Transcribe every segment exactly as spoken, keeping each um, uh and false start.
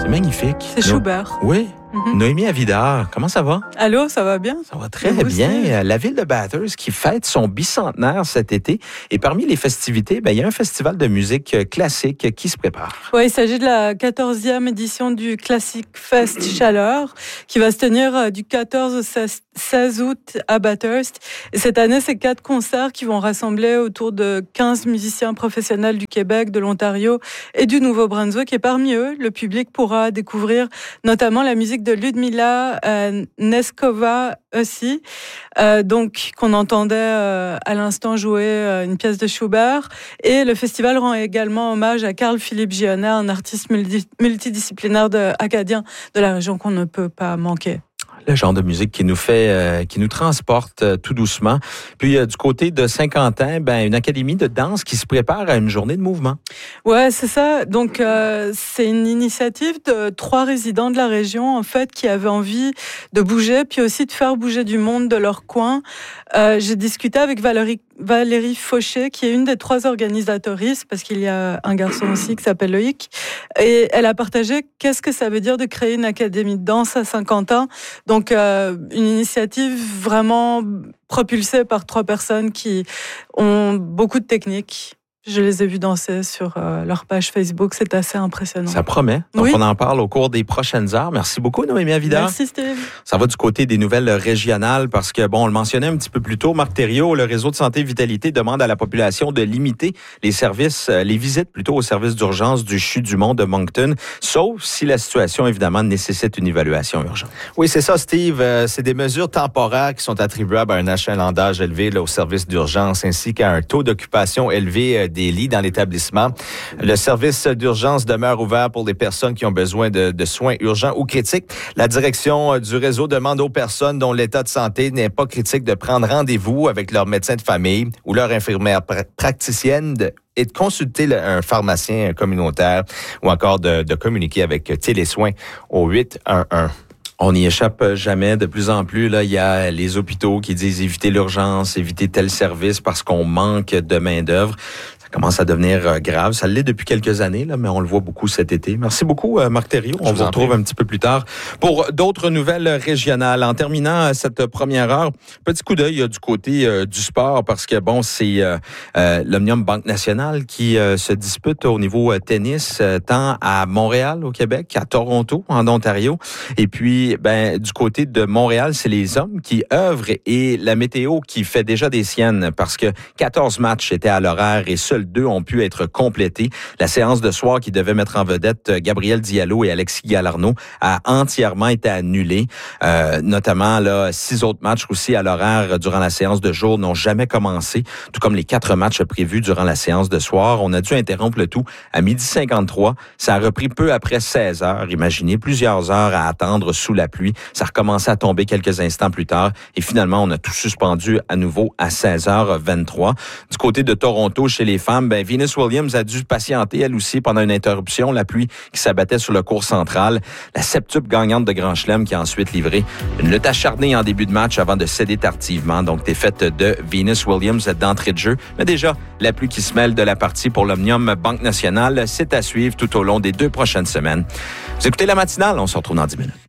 C'est magnifique. C'est no- Schubert. Oui. Mm-hmm. Noémie Avidard, comment ça va? Allô, ça va bien? Ça va très bien. La ville de Bathurst qui fête son bicentenaire cet été. Et parmi les festivités, ben, il y a un festival de musique classique qui se prépare. Oui, il s'agit de la quatorzième édition du Classic Fest Chaleur qui va se tenir du quatorze au seize août à Bathurst. Et cette année, c'est quatre concerts qui vont rassembler autour de quinze musiciens professionnels du Québec, de l'Ontario et du Nouveau-Brunswick. Et parmi eux, le public pourra découvrir notamment la musique de Ludmila euh, Neskova aussi, euh, donc qu'on entendait euh, à l'instant jouer euh, une pièce de Schubert. Et le festival rend également hommage à Carl-Philippe Gionnet, un artiste multi- multidisciplinaire de, acadien de la région qu'on ne peut pas manquer. Le genre de musique qui nous fait, euh, qui nous transporte euh, tout doucement. Puis euh, du côté de Saint-Quentin, ben une académie de danse qui se prépare à une journée de mouvement. Ouais, c'est ça. Donc euh, c'est une initiative de trois résidents de la région en fait qui avaient envie de bouger, puis aussi de faire bouger du monde de leur coin. Euh, j'ai discuté avec Valérie Valérie Fauché, qui est une des trois organisatrices, parce qu'il y a un garçon aussi qui s'appelle Loïc, et elle a partagé qu'est-ce que ça veut dire de créer une académie de danse à Saint-Quentin. Donc, euh, une initiative vraiment propulsée par trois personnes qui ont beaucoup de techniques. Je les ai vus danser sur euh, leur page Facebook. C'est assez impressionnant. Ça promet. Donc, oui. On en parle au cours des prochaines heures. Merci beaucoup, Noémie Avidard. Merci, Steve. Ça va du côté des nouvelles régionales parce que, bon, on le mentionnait un petit peu plus tôt, Marc Thériault, le réseau de santé Vitalité demande à la population de limiter les services, les visites plutôt aux services d'urgence du C H U du Mont de Moncton, sauf si la situation, évidemment, nécessite une évaluation urgente. Oui, c'est ça, Steve. Euh, c'est des mesures temporaires qui sont attribuables à un achalandage élevé là, aux services d'urgence ainsi qu'à un taux d'occupation élevé euh, des lits dans l'établissement. Le service d'urgence demeure ouvert pour les personnes qui ont besoin de, de soins urgents ou critiques. La direction du réseau demande aux personnes dont l'état de santé n'est pas critique de prendre rendez-vous avec leur médecin de famille ou leur infirmière pr- praticienne de, et de consulter le, un pharmacien communautaire ou encore de, de communiquer avec Télésoins au huit un un. On n'y échappe jamais. De plus en plus, là, il y a les hôpitaux qui disent éviter l'urgence, éviter tel service parce qu'on manque de main-d'œuvre. Ça commence à devenir grave. Ça l'est depuis quelques années, là, mais on le voit beaucoup cet été. Merci beaucoup, Marc Thériault. On vous retrouve un petit peu plus tard pour d'autres nouvelles régionales. En terminant cette première heure, petit coup d'œil du côté euh, du sport parce que, bon, c'est euh, euh, l'Omnium Banque Nationale qui euh, se dispute au niveau euh, tennis, euh, tant à Montréal, au Québec, qu'à Toronto, en Ontario. Et puis, ben, du côté de Montréal, c'est les hommes qui œuvrent et la météo qui fait déjà des siennes parce que quatorze matchs étaient à l'horaire et seuls deux ont pu être complétés. La séance de soir qui devait mettre en vedette Gabriel Diallo et Alexis Galarneau a entièrement été annulée. Euh, notamment, là, six autres matchs aussi à l'horaire durant la séance de jour n'ont jamais commencé, tout comme les quatre matchs prévus durant la séance de soir. On a dû interrompre le tout à midi cinquante-trois. Ça a repris peu après seize heures. Imaginez, plusieurs heures à attendre sous la pluie. Ça a recommencé à tomber quelques instants plus tard. Et finalement, on a tout suspendu à nouveau à seize heures vingt-trois. Du côté de Toronto, chez les femmes, ben, Venus Williams a dû patienter, elle aussi, pendant une interruption. La pluie qui s'abattait sur le court central. La septuple gagnante de Grand Chelem qui a ensuite livré une lutte acharnée en début de match avant de céder tardivement. Donc, défaite de Venus Williams d'entrée de jeu. Mais déjà, la pluie qui se mêle de la partie pour l'Omnium Banque Nationale, c'est à suivre tout au long des deux prochaines semaines. Vous écoutez la matinale, on se retrouve dans dix minutes.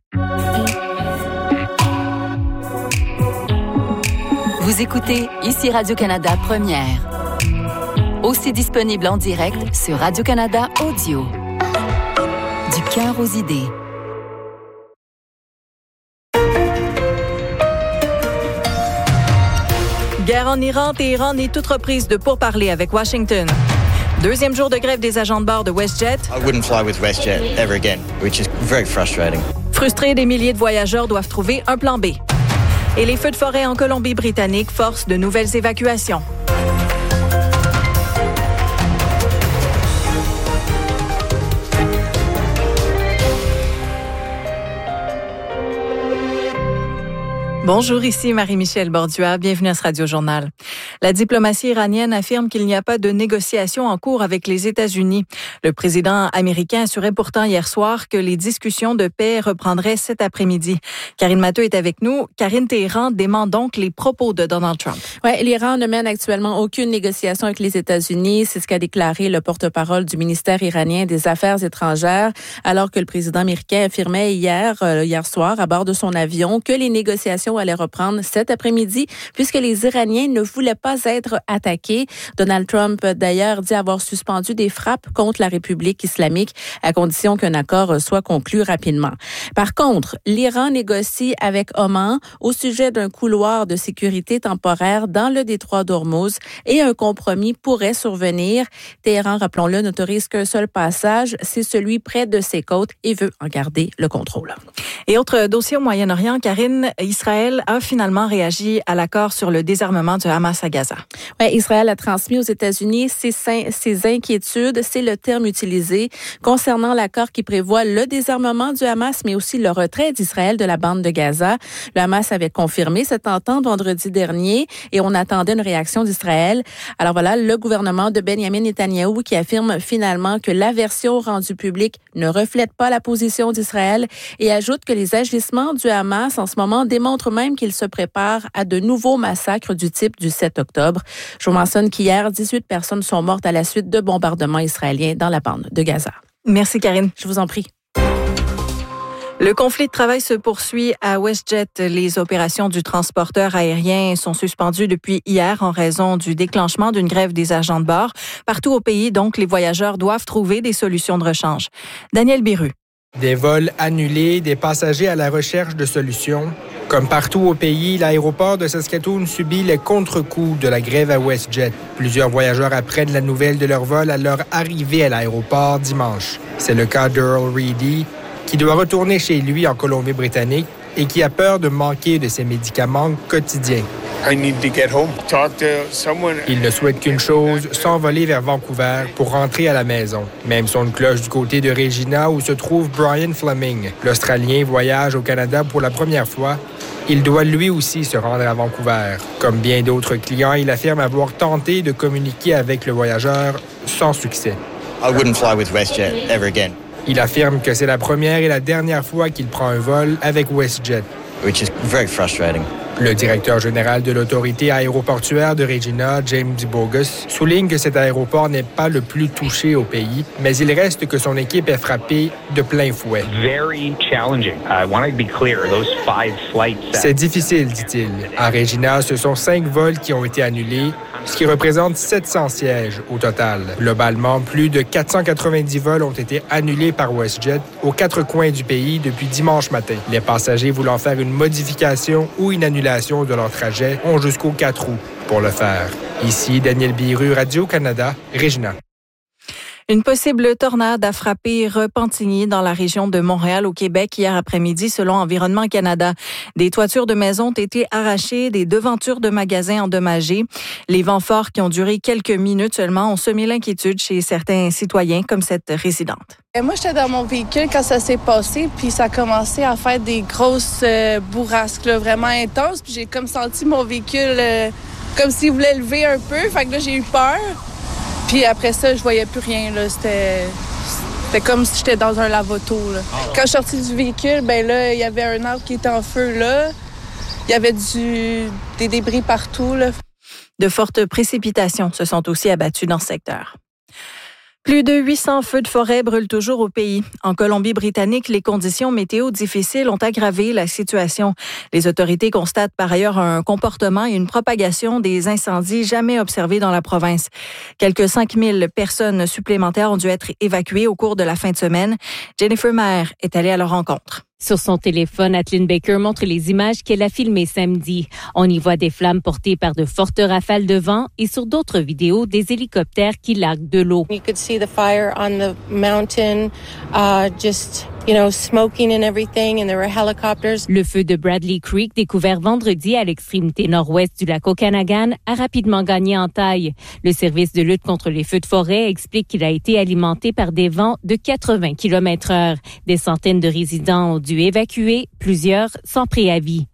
Vous écoutez ici Radio-Canada Première. Aussi disponible en direct sur Radio-Canada Audio. Du cœur aux idées. Guerre en Iran, Téhéran est toute reprise de pourparlers avec Washington. Deuxième jour de grève des agents de bord de WestJet. I wouldn't fly with WestJet ever again, which is very frustrating. Frustrés, des milliers de voyageurs doivent trouver un plan B. Et les feux de forêt en Colombie-Britannique forcent de nouvelles évacuations. Bonjour, ici Marie-Michel Bordua. Bienvenue à ce Radio-Journal. La diplomatie iranienne affirme qu'il n'y a pas de négociations en cours avec les États-Unis. Le président américain assurait pourtant hier soir que les discussions de paix reprendraient cet après-midi. Karine Matteux est avec nous. Karine, Téhéran dément donc les propos de Donald Trump. Ouais, l'Iran ne mène actuellement aucune négociation avec les États-Unis. C'est ce qu'a déclaré le porte-parole du ministère iranien des Affaires étrangères, alors que le président américain affirmait hier, euh, hier soir, à bord de son avion, que les négociations allait reprendre cet après-midi puisque les Iraniens ne voulaient pas être attaqués. Donald Trump, d'ailleurs, dit avoir suspendu des frappes contre la République islamique à condition qu'un accord soit conclu rapidement. Par contre, l'Iran négocie avec Oman au sujet d'un couloir de sécurité temporaire dans le détroit d'Ormuz et un compromis pourrait survenir. Téhéran, rappelons-le, n'autorise qu'un seul passage, c'est celui près de ses côtes et veut en garder le contrôle. Et autre dossier au Moyen-Orient, Karine, Israël a finalement réagi à l'accord sur le désarmement du Hamas à Gaza. Ouais, Israël a transmis aux États-Unis ses, ses inquiétudes, c'est le terme utilisé, concernant l'accord qui prévoit le désarmement du Hamas, mais aussi le retrait d'Israël de la bande de Gaza. Le Hamas avait confirmé cette entente vendredi dernier et on attendait une réaction d'Israël. Alors voilà, le gouvernement de Benjamin Netanyahou qui affirme finalement que la version rendue publique ne reflète pas la position d'Israël et ajoute que les agissements du Hamas en ce moment démontrent même qu'il se prépare à de nouveaux massacres du type du sept octobre. Je vous mentionne qu'hier, dix-huit personnes sont mortes à la suite de bombardements israéliens dans la bande de Gaza. Merci, Karine. Je vous en prie. Le conflit de travail se poursuit à WestJet. Les opérations du transporteur aérien sont suspendues depuis hier en raison du déclenchement d'une grève des agents de bord. Partout au pays, donc, les voyageurs doivent trouver des solutions de rechange. Daniel Biru. Des vols annulés, des passagers à la recherche de solutions. Comme partout au pays, l'aéroport de Saskatoon subit les contre-coups de la grève à WestJet. Plusieurs voyageurs apprennent la nouvelle de leur vol à leur arrivée à l'aéroport dimanche. C'est le cas d'Earl Reedy, qui doit retourner chez lui en Colombie-Britannique et qui a peur de manquer de ses médicaments quotidiens. I need to get home. Talk to someone. Il ne souhaite qu'une chose, s'envoler vers Vancouver pour rentrer à la maison. Même son de cloche du côté de Regina où se trouve Brian Fleming. L'Australien voyage au Canada pour la première fois. Il doit lui aussi se rendre à Vancouver. Comme bien d'autres clients, il affirme avoir tenté de communiquer avec le voyageur sans succès. I wouldn't fly with WestJet ever again. Il affirme que c'est la première et la dernière fois qu'il prend un vol avec WestJet. Which is very frustrating. Le directeur général de l'autorité aéroportuaire de Regina, James Bogus, souligne que cet aéroport n'est pas le plus touché au pays, mais il reste que son équipe est frappée de plein fouet. Very challenging. I want to be clear. Those five flights. C'est difficile, dit-il. À Regina, ce sont cinq vols qui ont été annulés, ce qui représente sept cents sièges au total. Globalement, plus de quatre cent quatre-vingt-dix vols ont été annulés par WestJet aux quatre coins du pays depuis dimanche matin. Les passagers voulant faire une modification ou une annulation de leur trajet ont jusqu'au quatre août pour le faire. Ici, Daniel Biru, Radio-Canada, Regina. Une possible tornade a frappé Repentigny dans la région de Montréal au Québec hier après-midi selon Environnement Canada. Des toitures de maisons ont été arrachées, des devantures de magasins endommagées. Les vents forts qui ont duré quelques minutes seulement ont semé l'inquiétude chez certains citoyens comme cette résidente. Et moi, j'étais dans mon véhicule quand ça s'est passé, puis ça a commencé à faire des grosses euh, bourrasques là, vraiment intenses. Puis j'ai comme senti mon véhicule euh, comme s'il voulait lever un peu. Fait que là, j'ai eu peur. Puis après ça, je voyais plus rien. Là. C'était, c'était comme si j'étais dans un lavoto. Là. Quand je suis sortie du véhicule, ben là, il y avait un arbre qui était en feu là. Il y avait du, des débris partout. Là. De fortes précipitations se sont aussi abattues dans ce secteur. Plus de huit cents feux de forêt brûlent toujours au pays. En Colombie-Britannique, les conditions météo difficiles ont aggravé la situation. Les autorités constatent par ailleurs un comportement et une propagation des incendies jamais observés dans la province. Quelques cinq mille personnes supplémentaires ont dû être évacuées au cours de la fin de semaine. Jennifer Maher est allée à leur rencontre. Sur son téléphone, Atlin Baker montre les images qu'elle a filmées samedi. On y voit des flammes portées par de fortes rafales de vent et sur d'autres vidéos, des hélicoptères qui larguent de l'eau. You could see the fire on the mountain, uh, just, you know, smoking and everything, and there were helicopters. Le feu de Bradley Creek, découvert vendredi à l'extrémité nord-ouest du lac Okanagan, a rapidement gagné en taille. Le service de lutte contre les feux de forêt explique qu'il a été alimenté par des vents de quatre-vingts kilomètres heure. Des centaines de résidents ont dû évacuer, plusieurs sans préavis.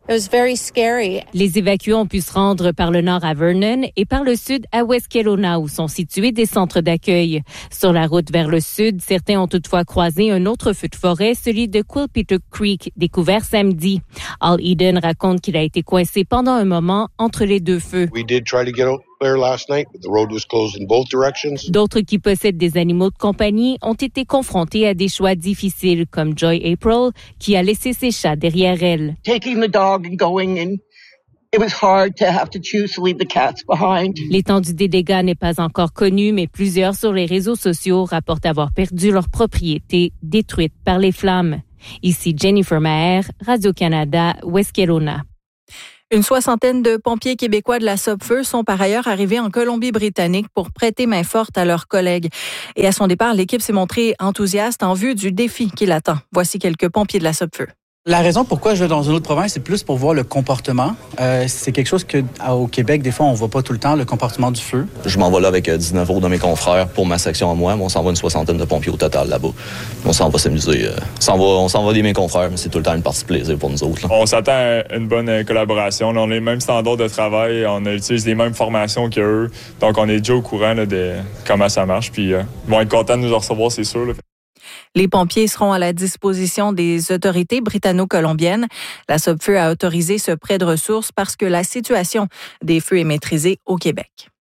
It was very scary. Les évacués ont pu se rendre par le nord à Vernon et par le sud à West Kelowna, où sont situés des centres d'accueil. Sur la route vers le sud, certains ont toutefois croisé un autre feu de forêt, celui de Quilpito Creek, découvert samedi. Al Eden raconte qu'il a été coincé pendant un moment entre les deux feux. We did try to get out there last night, but the road was closed in both directions. D'autres qui possèdent des animaux de compagnie ont été confrontés à des choix difficiles, comme Joy April, qui a laissé ses chats derrière elle. Taking the dog and going in, it was hard to have to choose to leave the cats behind. L'étendue des dégâts n'est pas encore connue, mais plusieurs sur les réseaux sociaux rapportent avoir perdu leur propriété détruite par les flammes. Ici Jennifer Maher, Radio-Canada, West Kelowna. Une soixantaine de pompiers québécois de la Sopfeu sont par ailleurs arrivés en Colombie-Britannique pour prêter main forte à leurs collègues. Et à son départ, l'équipe s'est montrée enthousiaste en vue du défi qui l'attend. Voici quelques pompiers de la Sopfeu. La raison pourquoi je vais dans une autre province, c'est plus pour voir le comportement. Euh, c'est quelque chose que au Québec, des fois, on voit pas tout le temps, le comportement du feu. Je m'en vais là avec dix-neuf autres de mes confrères pour ma section à moi. On s'en va une soixantaine de pompiers au total là-bas. On s'en va s'amuser. On s'en va, on s'en va des mes confrères, mais c'est tout le temps une partie de plaisir pour nous autres. Là. On s'attend à une bonne collaboration. On a les mêmes standards de travail, on utilise les mêmes formations qu'eux. Donc, on est déjà au courant là, de comment ça marche. Puis, euh, ils vont être contents de nous recevoir, c'est sûr. Là. Les pompiers seront à la disposition des autorités britanno-colombiennes. La Sopfeu a autorisé ce prêt de ressources parce que la situation des feux est maîtrisée au Québec.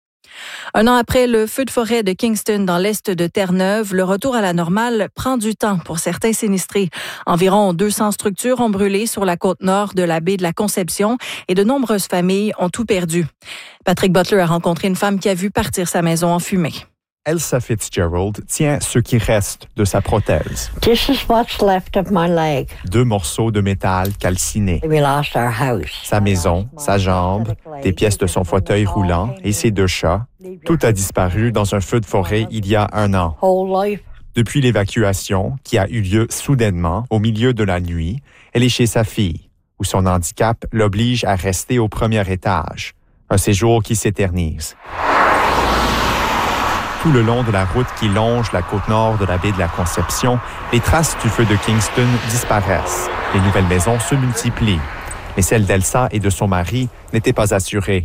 Un an après le feu de forêt de Kingston dans l'est de Terre-Neuve, le retour à la normale prend du temps pour certains sinistrés. Environ deux cents structures ont brûlé sur la côte nord de la baie de la Conception et de nombreuses familles ont tout perdu. Patrick Butler a rencontré une femme qui a vu partir sa maison en fumée. Elsa Fitzgerald tient ce qui reste de sa prothèse. This is what's left of my leg. Deux morceaux de métal calcinés. We lost our house. Sa maison, sa jambe, des pièces de son fauteuil roulant et ses deux chats. Tout a disparu dans un feu de forêt il y a un an. Depuis l'évacuation, qui a eu lieu soudainement au milieu de la nuit, elle est chez sa fille, où son handicap l'oblige à rester au premier étage. Un séjour qui s'éternise. Tout le long de la route qui longe la côte nord de la baie de la Conception, les traces du feu de Kingston disparaissent. Les nouvelles maisons se multiplient. Mais celle d'Elsa et de son mari n'étaient pas assurées.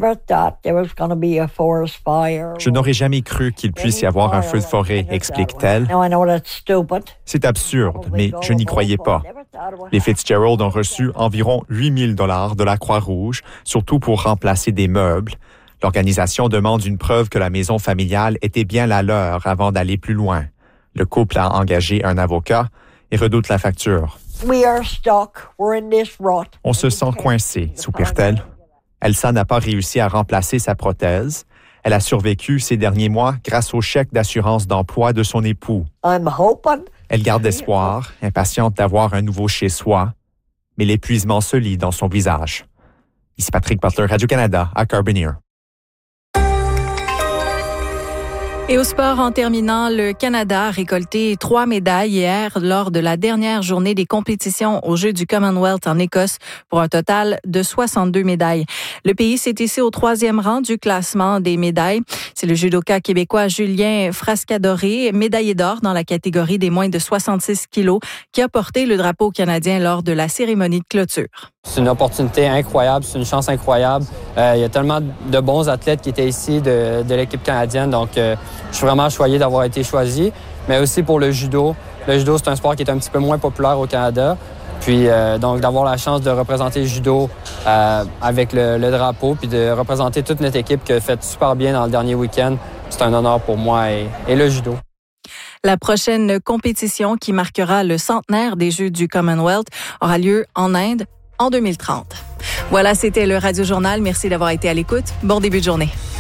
Je n'aurais jamais cru qu'il puisse y avoir un feu de forêt, explique-t-elle. C'est absurde, mais je n'y croyais pas. Les Fitzgerald ont reçu environ huit mille dollars de la Croix-Rouge, surtout pour remplacer des meubles. L'organisation demande une preuve que la maison familiale était bien la leur avant d'aller plus loin. Le couple a engagé un avocat et redoute la facture. On se sent coincé, soupire-t-elle. Elsa n'a pas réussi à remplacer sa prothèse. Elle a survécu ces derniers mois grâce au chèque d'assurance d'emploi de son époux. Elle garde espoir, impatiente d'avoir un nouveau chez-soi, mais l'épuisement se lit dans son visage. Ici Patrick Butler, Radio-Canada, à Carbonear. Et au sport, en terminant, le Canada a récolté trois médailles hier lors de la dernière journée des compétitions aux Jeux du Commonwealth en Écosse pour un total de soixante-deux médailles. Le pays s'est hissé au troisième rang du classement des médailles. C'est le judoka québécois Julien Frascadoré, médaillé d'or dans la catégorie des moins de soixante-six kilos, qui a porté le drapeau canadien lors de la cérémonie de clôture. C'est une opportunité incroyable, c'est une chance incroyable. Euh, il y a tellement de bons athlètes qui étaient ici de, de l'équipe canadienne, donc euh, je suis vraiment choyé d'avoir été choisi. Mais aussi pour le judo. Le judo, c'est un sport qui est un petit peu moins populaire au Canada. Puis euh, donc d'avoir la chance de représenter le judo euh, avec le, le drapeau, puis de représenter toute notre équipe qui a fait super bien dans le dernier week-end, c'est un honneur pour moi et, et le judo. La prochaine compétition qui marquera le centenaire des Jeux du Commonwealth aura lieu en Inde en deux mille trente. Voilà, c'était le Radio Journal. Merci d'avoir été à l'écoute. Bon début de journée.